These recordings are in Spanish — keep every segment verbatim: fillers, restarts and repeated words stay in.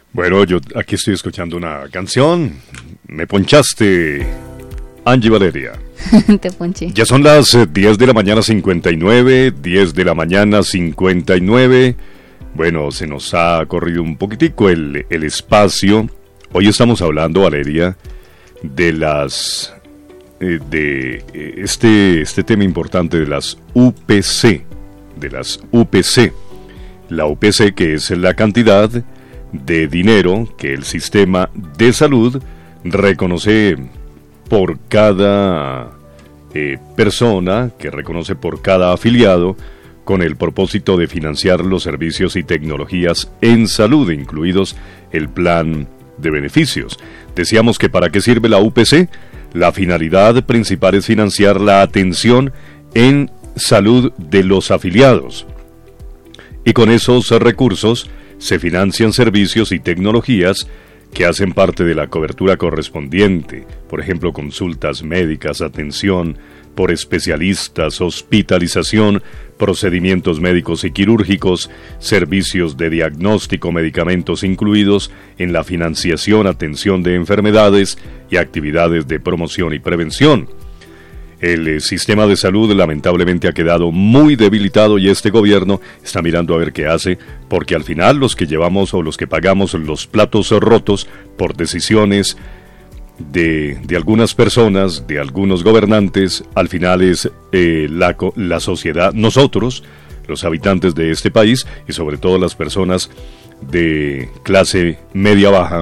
Bueno, yo aquí estoy escuchando una canción. Me ponchaste, Angie Valeria. Te ponché. Ya son las eh, diez de la mañana cincuenta y nueve, diez de la mañana cincuenta y nueve. Bueno, se nos ha corrido un poquitico el, el espacio. Hoy estamos hablando, Valeria, de las eh, de eh, este, este tema importante de las U P C. De las U P C. La U P C, que es la cantidad de dinero que el sistema de salud reconoce por cada eh, persona, que reconoce por cada afiliado, con el propósito de financiar los servicios y tecnologías en salud, incluidos el plan de beneficios. Decíamos que ¿para qué sirve la U P C? La finalidad principal es financiar la atención en salud de los afiliados. Y con esos recursos se financian servicios y tecnologías que hacen parte de la cobertura correspondiente, por ejemplo, consultas médicas, atención por especialistas, hospitalización, procedimientos médicos y quirúrgicos, servicios de diagnóstico, medicamentos incluidos en la financiación, atención de enfermedades y actividades de promoción y prevención. El eh, sistema de salud lamentablemente ha quedado muy debilitado y este gobierno está mirando a ver qué hace, porque al final los que llevamos o los que pagamos los platos rotos por decisiones de, de algunas personas, de algunos gobernantes, al final es eh, la, la sociedad, nosotros, los habitantes de este país y sobre todo las personas de clase media-baja,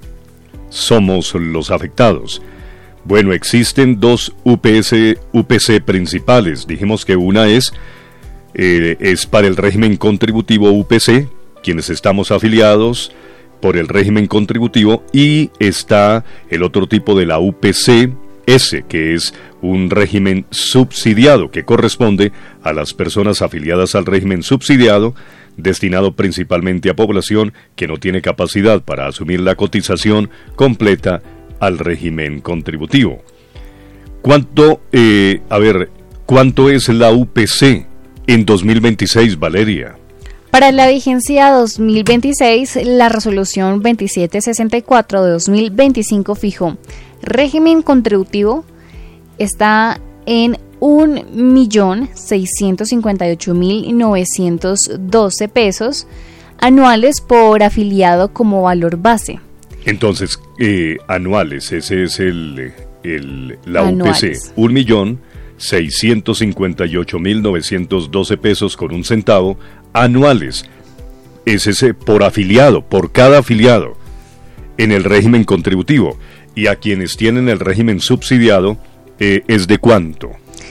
somos los afectados. Bueno, existen dos U P S, U P C principales. Dijimos que una es, eh, es para el régimen contributivo U P C, quienes estamos afiliados por el régimen contributivo, y está el otro tipo de la U P C S, que es un régimen subsidiado, que corresponde a las personas afiliadas al régimen subsidiado, destinado principalmente a población que no tiene capacidad para asumir la cotización completa al régimen contributivo. ¿Cuánto, eh, a ver, cuánto es la U P C en dos mil veintiséis, Valeria? Para la vigencia dos mil veintiséis, la resolución veintisiete sesenta y cuatro de dos mil veinticinco fijó régimen contributivo está en un millón seiscientos cincuenta y ocho mil novecientos doce pesos anuales por afiliado como valor base. Entonces, eh, anuales, ese es el, el la anuales. U P C, un millón seiscientos cincuenta y ocho mil novecientos doce pesos con un centavo anuales. Es ese por afiliado, por cada afiliado en el régimen contributivo. Y a quienes tienen el régimen subsidiado, eh, ¿es de cuánto?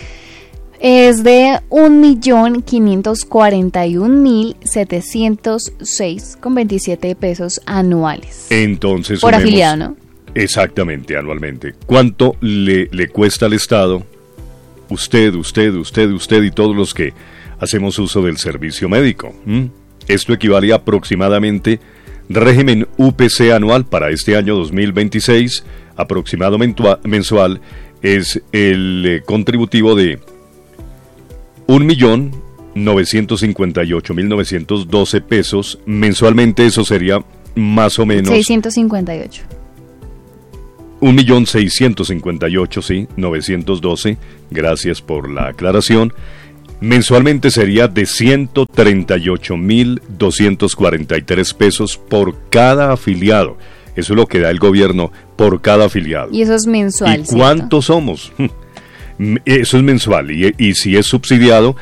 Es de un millón quinientos cuarenta y un mil setecientos seis con veintisiete pesos anuales. Entonces, por sumemos, afiliado, ¿no? Exactamente, anualmente. ¿Cuánto le, le cuesta al Estado? Usted, usted, usted, usted y todos los que hacemos uso del servicio médico. ¿Mm? Esto equivale a aproximadamente, régimen U P C anual para este año dos mil veintiséis, aproximado mensual, es el eh, contributivo de un millón novecientos cincuenta y ocho mil novecientos doce pesos mensualmente. Eso sería más o menos seiscientos cincuenta y ocho. un millón seiscientos cincuenta y ocho, sí, novecientos doce. Gracias por la aclaración. Mensualmente sería de ciento treinta y ocho mil doscientos cuarenta y tres pesos por cada afiliado. Eso es lo que da el gobierno por cada afiliado. Y eso es mensual, ¿Y cuántos somos? Eso es mensual, y, y si es subsidiado,